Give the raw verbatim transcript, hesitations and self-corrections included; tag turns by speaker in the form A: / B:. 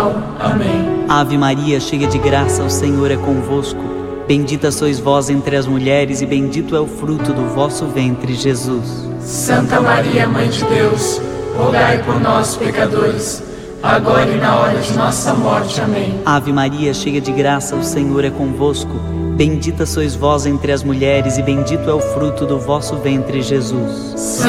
A: Amém.
B: Ave Maria, cheia de graça, o Senhor é convosco. Bendita sois vós entre as mulheres e bendito é o fruto do vosso ventre, Jesus.
A: Santa Maria, Mãe de Deus, rogai por nós, pecadores, agora e na hora de nossa morte. Amém.
B: Ave Maria, cheia de graça, o Senhor é convosco. Bendita sois vós entre as mulheres e bendito é o fruto do vosso ventre, Jesus.
A: Santa